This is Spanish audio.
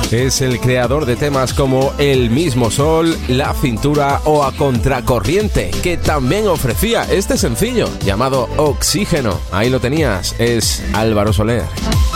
Es el creador de temas como El mismo sol, La cintura o A contracorriente, que también ofrecía este sencillo llamado Oxígeno. Ahí lo tenías, es Álvaro Soler.